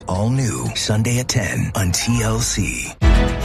All new Sunday at 10 on TLC.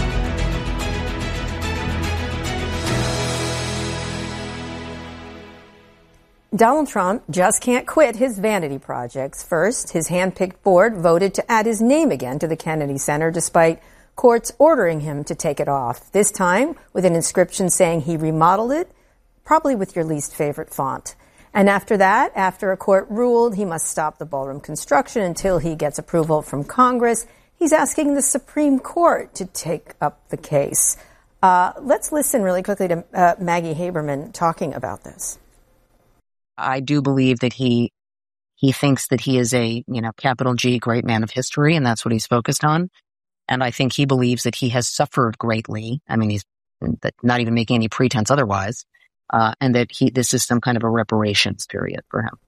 Donald Trump just can't quit his vanity projects. First, his hand-picked board voted to add his name again to the Kennedy Center, despite courts ordering him to take it off. This time with an inscription saying he remodeled it, probably with your least favorite font. And after that, after a court ruled he must stop the ballroom construction until he gets approval from Congress, he's asking the Supreme Court to take up the case. Let's listen really quickly to Maggie Haberman talking about this. I do believe that he thinks that he is a, capital G, great man of history, and that's what he's focused on. And I think he believes that he has suffered greatly. I mean, he's not even making any pretense otherwise. And that this is some kind of a reparations period for him.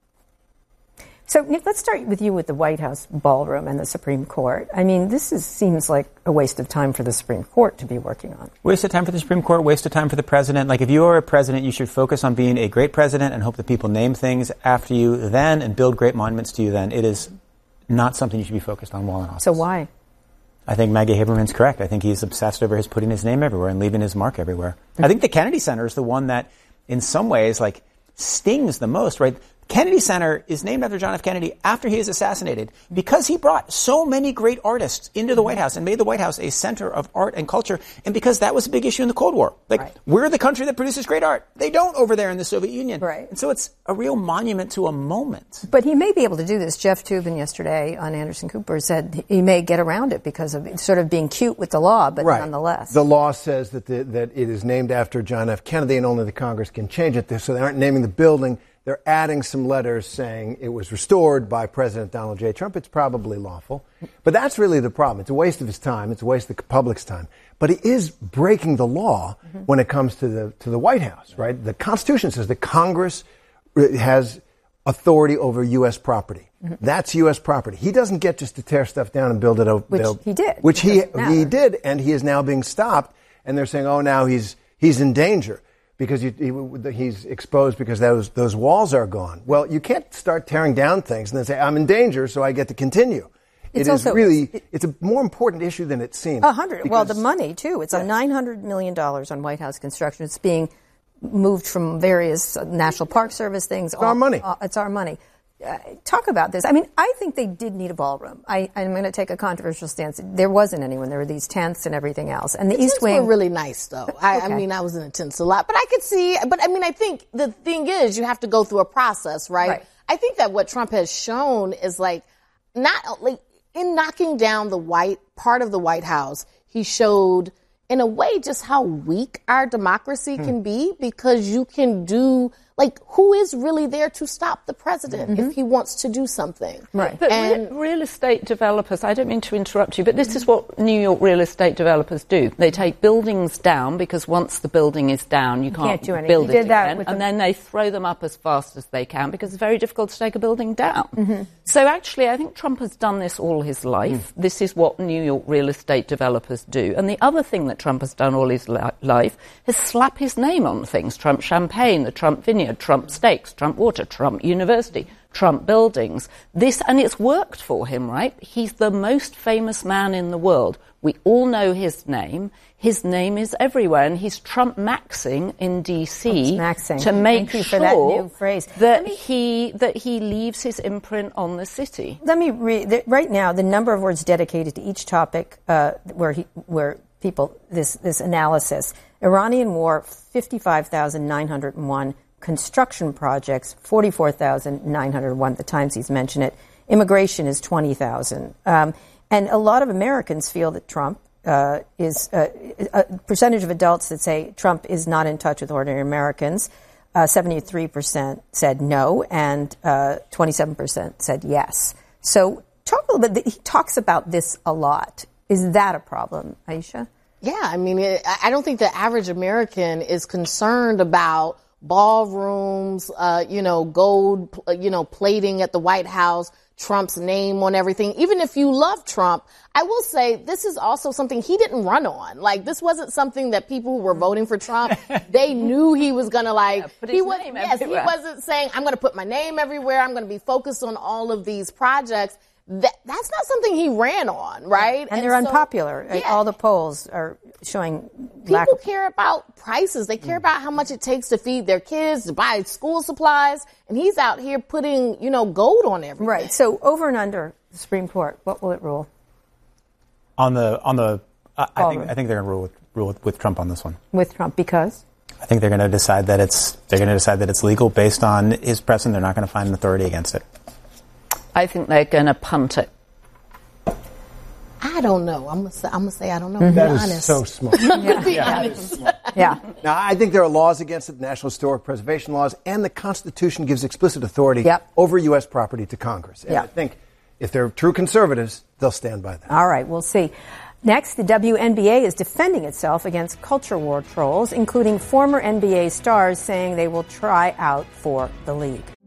So, Nick, let's start with you with the White House ballroom and the Supreme Court. I mean, seems like a waste of time for the Supreme Court to be working on. Waste of time for the Supreme Court, waste of time for the president. Like, if you are a president, you should focus on being a great president and hope that people name things after you then and build great monuments to you then. It is not something you should be focused on while in office. So why? I think Maggie Haberman's correct. I think he's obsessed over his putting his name everywhere and leaving his mark everywhere. I think the Kennedy Center is the one that, in some ways, stings the most, right? Kennedy Center is named after John F. Kennedy after he is assassinated because he brought so many great artists into the White House and made the White House a center of art and culture, and because that was a big issue in the Cold War. Right. We're the country that produces great art. They don't over there in the Soviet Union. Right. And so it's a real monument to a moment. But he may be able to do this. Jeff Toobin yesterday on Anderson Cooper said he may get around it because of sort of being cute with the law, but nonetheless. The law says that that it is named after John F. Kennedy and only the Congress can change it. So they aren't naming the building. They're adding some letters saying it was restored by President Donald J. Trump. It's probably lawful. But that's really the problem. It's a waste of his time. It's a waste of the public's time. But he is breaking the law when it comes to the White House, right? The Constitution says that Congress has authority over U.S. property. That's U.S. property. He doesn't get just to tear stuff down and build it over. Which he did. Which he did, and he is now being stopped. And they're saying, oh, now he's in danger. Because he's exposed because those walls are gone. Well, you can't start tearing down things and then say, I'm in danger, so I get to continue. It's a more important issue than it seems. Well, the money, too. It's $900 million on White House construction. It's being moved from various National Park Service things. It's our money. It's our money. Talk about this. I mean, I think they did need a ballroom. I'm going to take a controversial stance. There wasn't anyone. There were these tents and everything else. And the East Wing were really nice, though. I mean, I was in the tents a lot, but I could see. But I mean, I think the thing is, you have to go through a process, right? I think that what Trump has shown is in knocking down the part of the White House, he showed in a way just how weak our democracy can be, because you can do. Who is really there to stop the president if he wants to do something? Right. But real estate developers, I don't mean to interrupt you, but this is what New York real estate developers do. They take buildings down because once the building is down, you can't do anything. build it again. And then they throw them up as fast as they can because it's very difficult to take a building down. So actually, I think Trump has done this all his life. This is what New York real estate developers do. And the other thing that Trump has done all his life is slap his name on things. Trump Champagne, the Trump Vineyard, Trump Steaks, Trump Water, Trump University, Trump Buildings. And it's worked for him, right? He's the most famous man in the world. We all know his name. His name is everywhere, and he's Trump maxing in D.C. to make sure that he leaves his imprint on the city. Let me read. Right now, the number of words dedicated to each topic where people this analysis: Iranian war, 55,901. Construction projects, 44,901, the times he's mentioned it. Immigration is 20,000. And a lot of Americans feel that Trump is a percentage of adults that say Trump is not in touch with ordinary Americans. 73% said no, and 27% said yes. So talk a little bit. He talks about this a lot. Is that a problem, Aisha? Yeah, I mean, I don't think the average American is concerned about ballrooms, gold, plating at the White House, Trump's name on everything. Even if you love Trump, I will say this is also something he didn't run on. This wasn't something that people who were voting for Trump, they knew he was going to he wasn't saying, I'm going to put my name everywhere. I'm going to be focused on all of these projects. that's not something he ran on, right? And they're unpopular. Yeah. All the polls are showing lack of... People care about prices. They care about how much it takes to feed their kids, to buy school supplies, and he's out here putting, gold on everything. Right. So over and under the Supreme Court, what will it rule? I think they're going to rule with Trump on this one. With Trump, because? I think they're going to decide that it's legal based on his precedent. They're not going to find an authority against it. I think they're going to punt it. I don't know. I'm gonna say I don't know. That is so smart. Yeah. Now, I think there are laws against it, National Historic Preservation laws, and the Constitution gives explicit authority over U.S. property to Congress. And I think if they're true conservatives, they'll stand by that. All right, we'll see. Next, the WNBA is defending itself against culture war trolls, including former NBA stars saying they will try out for the league.